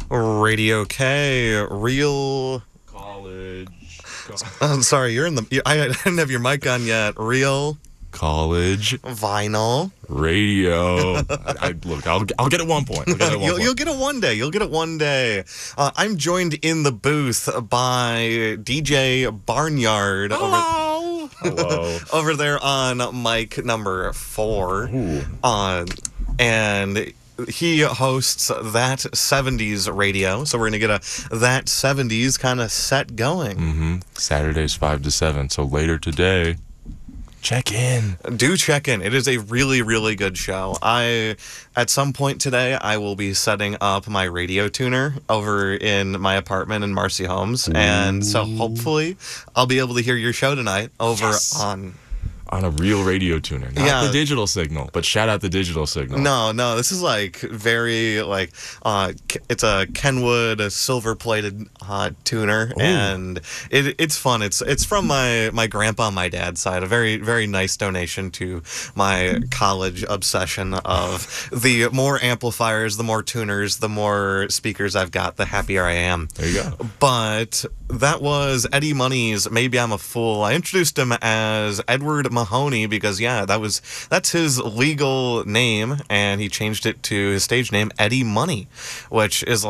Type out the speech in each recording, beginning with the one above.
Radio K, real College. I'm sorry, I didn't have your mic on yet. Real College vinyl radio. Look, I'll get it one point. You'll get it one day. You'll get it one day. I'm joined in the booth by DJ Barnyard. Hello. Over there on mic number 4. Ooh. And he hosts That 70s Radio. So we're going to get a That 70s kind of set going. Saturdays 5 to 7. So later today, check in. Do check in. It is a really, really good show. At some point today, I will be setting up my radio tuner over in my apartment in Marcy Homes. And so hopefully I'll be able to hear your show tonight over on a real radio tuner, not the digital signal, but shout out the digital signal. No, this is like very like it's a Kenwood silver plated tuner. Ooh. And it's fun. It's from my grandpa on my dad's side. A very, very nice donation to my college obsession of the more amplifiers, the more tuners, the more speakers I've got, the happier I am. There you go. But that was Eddie Money's Maybe I'm a Fool. I introduced him as Edward Mahoney because, that's his legal name, and he changed it to his stage name, Eddie Money, which is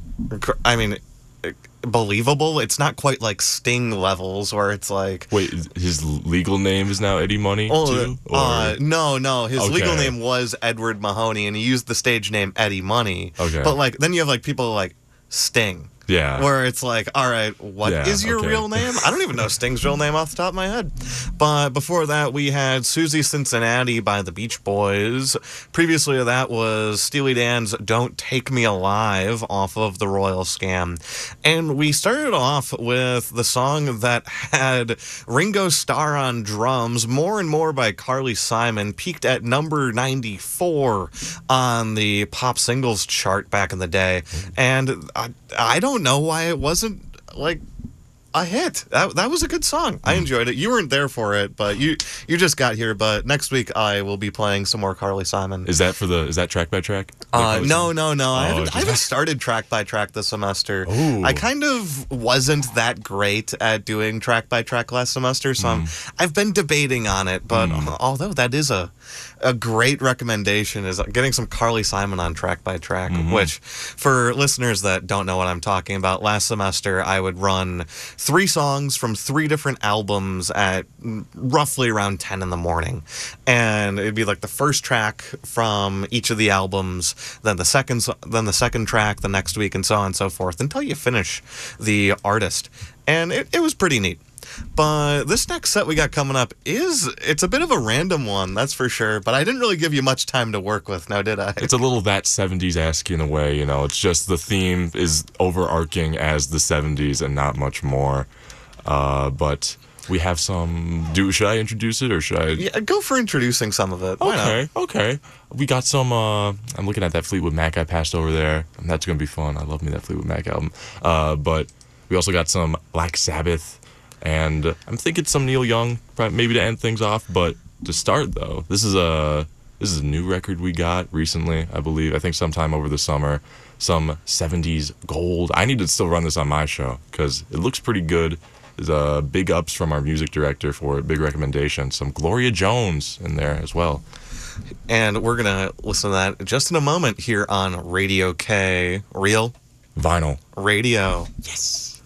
believable. It's not quite like Sting levels where it's like... Wait, his legal name is now Eddie Money too? No. His legal name was Edward Mahoney, and he used the stage name Eddie Money. Okay. But then you have people like Sting. Yeah. Where it's like, all right, what is your real name? I don't even know Sting's real name off the top of my head. But before that, we had Susie Cincinnati by the Beach Boys. Previously to that was Steely Dan's Don't Take Me Alive off of The Royal Scam. And we started off with the song that had Ringo Starr on drums, More and More by Carly Simon, peaked at number 94 on the pop singles chart back in the day. And I don't know why it wasn't a hit. That was a good song. I enjoyed it. You weren't there for it, but you just got here. But next week I will be playing some more Carly Simon. Is that track by track? No. I haven't started track by track this semester. Ooh. I kind of wasn't that great at doing track by track last semester, so I've been debating on it. But although that is a great recommendation, is getting some Carly Simon on track by track, which for listeners that don't know what I'm talking about, last semester I would run 3 songs from 3 different albums at roughly around 10 in the morning. And it'd be like the first track from each of the albums, then the second track the next week, and so on and so forth, until you finish the artist. And it was pretty neat. But this next set we got coming up it's a bit of a random one, that's for sure. But I didn't really give you much time to work with, now did I? It's a little That 70s-esque in a way, It's just the theme is overarching as the 70s and not much more. But we have some... Should I introduce it or should I... Yeah, go for introducing some of it. Why not? Okay. We got some... I'm looking at that Fleetwood Mac I passed over there. And that's going to be fun. I love me that Fleetwood Mac album. But we also got some Black Sabbath. And I'm thinking some Neil Young, maybe to end things off. But to start, though, this is a new record we got recently, I believe. I think sometime over the summer. Some 70s gold. I need to still run this on my show because it looks pretty good. There's big ups from our music director for it. Big recommendation. Some Gloria Jones in there as well. And we're going to listen to that just in a moment here on Radio K. Real Vinyl Radio. Yes.